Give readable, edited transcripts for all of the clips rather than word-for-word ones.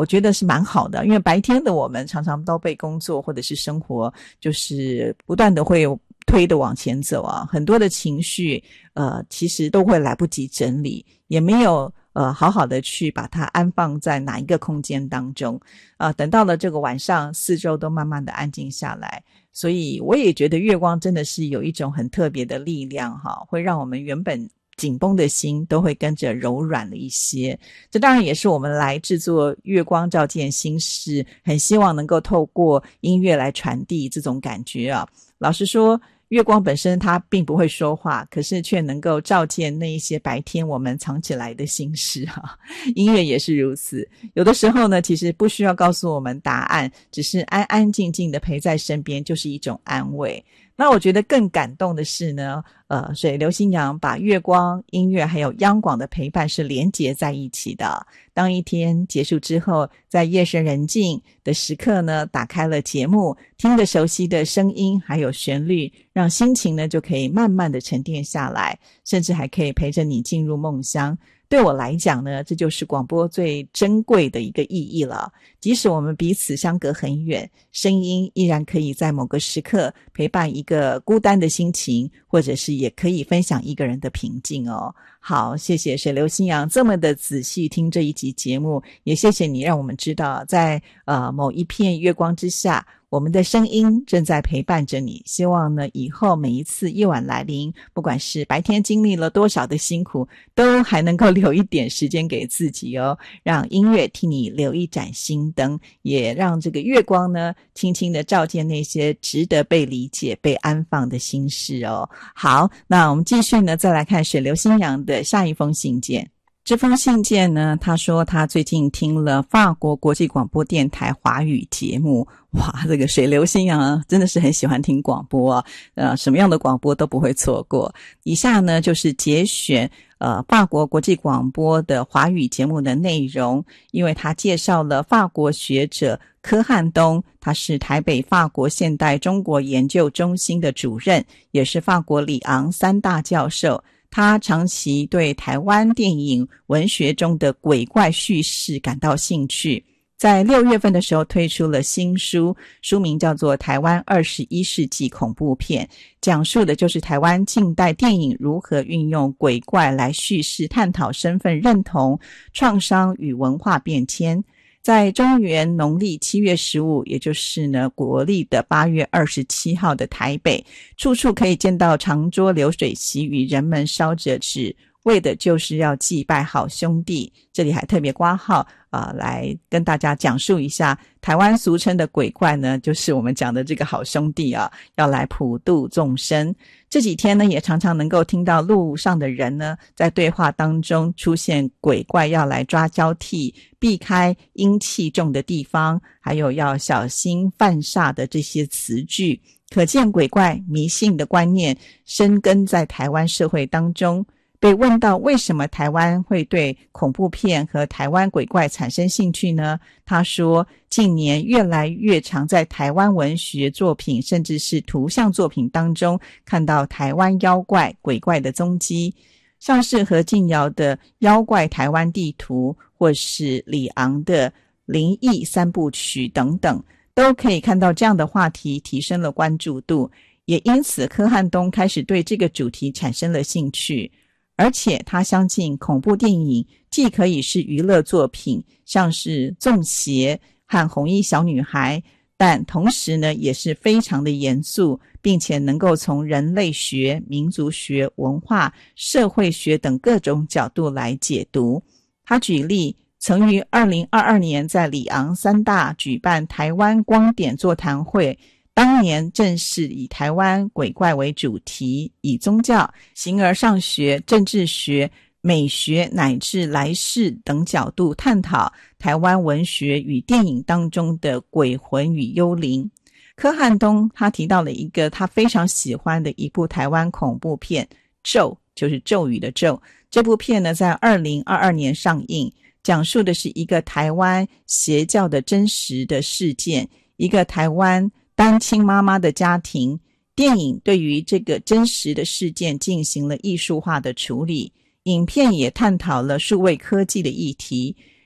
我觉得是蛮好的，因为白天的我们常常都被工作或者是生活就是不断的会推的往前走啊，很多的情绪其实都会来不及整理，也没有好好的去把它安放在哪一个空间当中等到了这个晚上四周都慢慢的安静下来，所以我也觉得月光真的是有一种很特别的力量会让我们原本紧绷的心都会跟着柔软了一些。这当然也是我们来制作月光照见心事很希望能够透过音乐来传递这种感觉啊。老实说月光本身它并不会说话，可是却能够照见那一些白天我们藏起来的心事音乐也是如此，有的时候呢其实不需要告诉我们答案，只是安安静静的陪在身边就是一种安慰。那我觉得更感动的是呢水流新阳把月光、音乐还有央广的陪伴是连结在一起的。当一天结束之后，在夜深人静的时刻呢，打开了节目，听着熟悉的声音还有旋律，让心情呢就可以慢慢的沉淀下来，甚至还可以陪着你进入梦乡。对我来讲呢，这就是广播最珍贵的一个意义了。即使我们彼此相隔很远，声音依然可以在某个时刻陪伴一个孤单的心情，或者是也可以分享一个人的平静哦。好，谢谢水流新阳这么的仔细听这一集节目，也谢谢你让我们知道在某一片月光之下，我们的声音正在陪伴着你。希望呢以后每一次夜晚来临，不管是白天经历了多少的辛苦，都还能够留一点时间给自己哦，让音乐替你留一盏心灯，也让这个月光呢轻轻的照见那些值得被理解被安放的心事哦。好，那我们继续呢再来看水流新阳的下一封信件。这封信件呢，他说他最近听了法国国际广播电台华语节目。哇，这个水流新阳真的是很喜欢听广播啊，什么样的广播都不会错过。以下呢就是节选法国国际广播的华语节目的内容，因为他介绍了法国学者柯汉东，他是台北法国现代中国研究中心的主任，也是法国里昂3大教授。他长期对台湾电影文学中的鬼怪叙事感到兴趣，在6月份的时候推出了新书，书名叫做《台湾21世纪恐怖片》，讲述的就是台湾近代电影如何运用鬼怪来叙事，探讨身份认同、创伤与文化变迁。在中原农历7月15，也就是呢国历的8月27号的台北，处处可以见到长桌流水席与人们烧着纸，为的就是要祭拜好兄弟。这里还特别括号来跟大家讲述一下，台湾俗称的鬼怪呢，就是我们讲的这个好兄弟要来普度众生。这几天呢，也常常能够听到路上的人呢，在对话当中出现鬼怪要来抓交替，避开阴气重的地方，还有要小心犯煞的这些词句。可见鬼怪迷信的观念深根在台湾社会当中。被问到为什么台湾会对恐怖片和台湾鬼怪产生兴趣呢？他说，近年越来越常在台湾文学作品甚至是图像作品当中看到台湾妖怪鬼怪的踪迹，像是何敬尧的妖怪台湾地图，或是李昂的灵异3部曲等等，都可以看到这样的话题提升了关注度，也因此柯汉东开始对这个主题产生了兴趣。而且他相信恐怖电影既可以是娱乐作品，像是粽邪和红衣小女孩，但同时呢也是非常的严肃，并且能够从人类学、民族学、文化、社会学等各种角度来解读。他举例，曾于2022年在里昂3大举办台湾光点座谈会，当年正是以台湾鬼怪为主题，以宗教、形而上学、政治学、美学乃至来世等角度探讨台湾文学与电影当中的鬼魂与幽灵。柯汉东他提到了一个他非常喜欢的一部台湾恐怖片，咒，就是咒语的咒。这部片呢在2022年上映，讲述的是一个台湾邪教的真实的事件，一个台湾单亲妈妈的家庭。电影对于这个真实的事件进行了艺术化的处理，影片也探讨了数位科技的议题，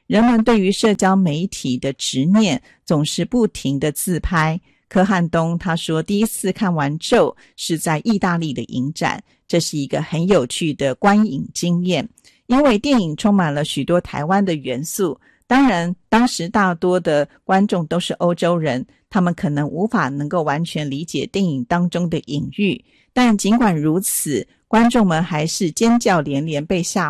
人们对于社交媒体的执念总是不停的自拍。柯汉东他说，第一次看完咒是在意大利的影展，这是一个很有趣的观影经验，因为电影充满了许多台湾的元素。当然当时大多的观众都是欧洲人，他们可能无法能够完全理解电影当中的隐喻，但尽管如此，观众们还是尖叫连连，被吓